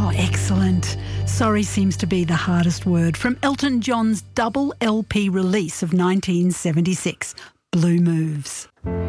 Oh, excellent. Sorry seems to be the hardest word. From Elton John's double LP release of 1976, Blue Moves.